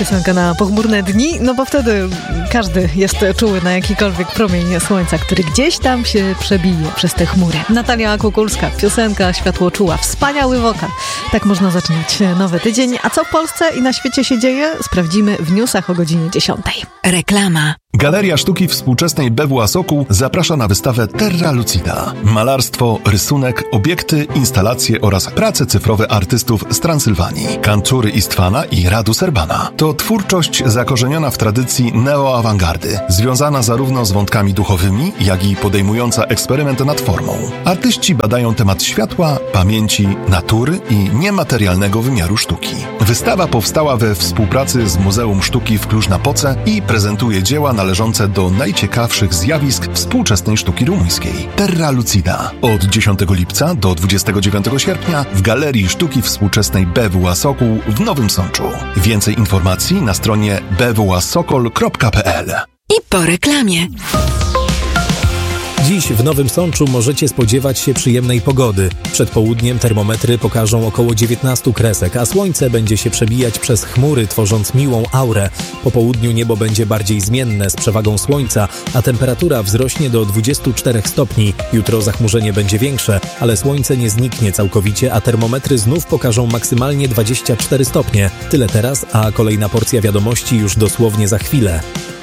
piosenka na pochmurne dni, no bo wtedy każdy jest czuły na jakikolwiek promień słońca, który gdzieś tam się przebije przez te chmury. Natalia Kukulska, piosenka Światłoczuła, wspaniały wokal. Tak można zaczynać nowy tydzień. A co w Polsce i na świecie się dzieje? Sprawdzimy w newsach o godzinie 10. Reklama. Galeria Sztuki Współczesnej BWA Sokół zaprasza na wystawę Terra Lucida. Malarstwo, rysunek, obiekty, instalacje oraz prace cyfrowe artystów z Transylwanii, Kanczury Istwana i Radu Serbana. To twórczość zakorzeniona w tradycji neoawangardy, związana zarówno z wątkami duchowymi, jak i podejmująca eksperyment nad formą. Artyści badają temat światła, pamięci, natury i niematerialnego wymiaru sztuki. Wystawa powstała we współpracy z Muzeum Sztuki w Cluj-Napoce i prezentuje dzieła należące do najciekawszych zjawisk współczesnej sztuki rumuńskiej. Terra Lucida. Od 10 lipca do 29 sierpnia w Galerii Sztuki Współczesnej BWA Sokół w Nowym Sączu. Więcej informacji na stronie bwasokol.pl. I po reklamie. Dziś w Nowym Sączu możecie spodziewać się przyjemnej pogody. Przed południem termometry pokażą około 19 kresek, a słońce będzie się przebijać przez chmury, tworząc miłą aurę. Po południu niebo będzie bardziej zmienne, z przewagą słońca, a temperatura wzrośnie do 24 stopni. Jutro zachmurzenie będzie większe, ale słońce nie zniknie całkowicie, a termometry znów pokażą maksymalnie 24 stopnie. Tyle teraz, a kolejna porcja wiadomości już dosłownie za chwilę.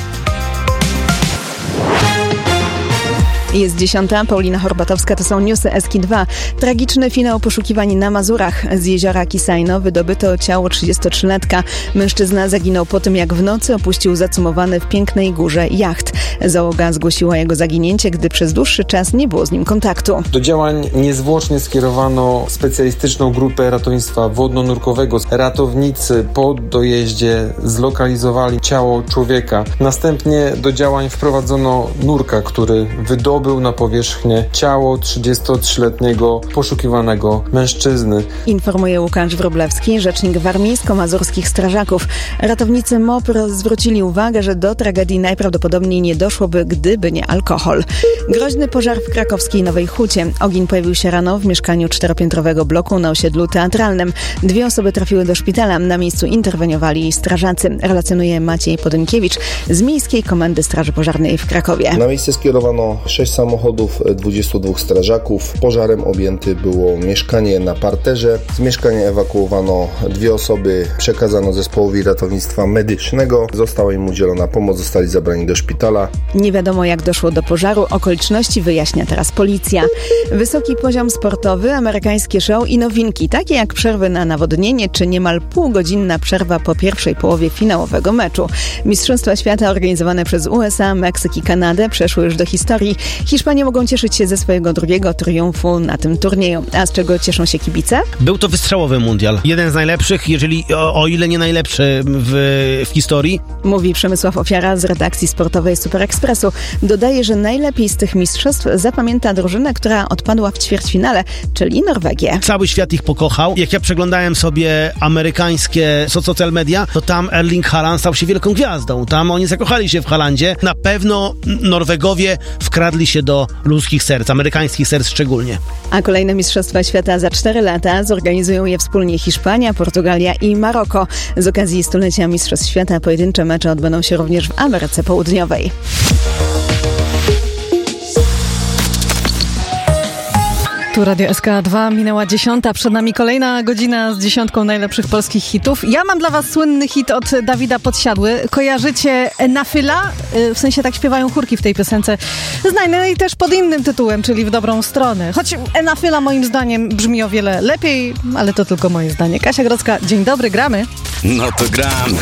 Jest 10. Paulina Horbatowska, to są newsy Eski2. Tragiczny finał poszukiwań na Mazurach. Z jeziora Kisajno wydobyto ciało 33-latka. Mężczyzna zaginął po tym, jak w nocy opuścił zacumowany w Pięknej Górze jacht. Załoga zgłosiła jego zaginięcie, gdy przez dłuższy czas nie było z nim kontaktu. Do działań niezwłocznie skierowano specjalistyczną grupę ratownictwa wodno-nurkowego. Ratownicy po dojeździe zlokalizowali ciało człowieka. Następnie do działań wprowadzono nurka, który wydobył na powierzchnię ciało 33-letniego poszukiwanego mężczyzny. Informuje Łukasz Wróblewski, rzecznik warmińsko-mazurskich strażaków. Ratownicy MOPR zwrócili uwagę, że do tragedii najprawdopodobniej nie doszłoby, gdyby nie alkohol. Groźny pożar w krakowskiej Nowej Hucie. Ogień pojawił się rano w mieszkaniu 4-piętrowego bloku na osiedlu Teatralnym. 2 osoby trafiły do szpitala. Na miejscu interweniowali strażacy. Relacjonuje Maciej Podynkiewicz z Miejskiej Komendy Straży Pożarnej w Krakowie. Na miejsce skierowano 6 samochodów, 22 strażaków. Pożarem objęte było mieszkanie na parterze. Z mieszkania ewakuowano 2 osoby, przekazano zespołowi ratownictwa medycznego. Została im udzielona pomoc, zostali zabrani do szpitala. Nie wiadomo, jak doszło do pożaru. Okoliczności wyjaśnia teraz policja. Wysoki poziom sportowy, amerykańskie show i nowinki, takie jak przerwy na nawodnienie czy niemal półgodzinna przerwa po pierwszej połowie finałowego meczu. Mistrzostwa świata organizowane przez USA, Meksyk i Kanadę przeszły już do historii. Hiszpanie mogą cieszyć się ze swojego drugiego triumfu na tym turnieju. A z czego cieszą się kibice? Był to wystrzałowy mundial. Jeden z najlepszych, jeżeli o ile nie najlepszy w historii. Mówi Przemysław Ofiara z redakcji sportowej Super Expressu. Dodaje, że najlepiej z tych mistrzostw zapamięta drużynę, która odpadła w ćwierćfinale, czyli Norwegię. Cały świat ich pokochał. Jak ja przeglądałem sobie amerykańskie social media, to tam Erling Haaland stał się wielką gwiazdą. Tam oni zakochali się w Haalandzie. Na pewno Norwegowie wkradli się do ludzkich serc, amerykańskich serc szczególnie. A kolejne Mistrzostwa Świata za 4 lata zorganizują je wspólnie Hiszpania, Portugalia i Maroko. Z okazji stulecia Mistrzostw Świata pojedyncze mecze odbędą się również w Ameryce Południowej. Tu Radio SK2, minęła 10. Przed nami kolejna godzina z 10 najlepszych polskich hitów. Ja mam dla was słynny hit od Dawida Podsiadły. Kojarzycie Enafyla? W sensie tak śpiewają chórki w tej piosence. Znanej też pod innym tytułem, czyli W dobrą stronę. Choć Enafyla moim zdaniem brzmi o wiele lepiej, ale to tylko moje zdanie. Kasia Grodzka, dzień dobry, gramy. No to gramy.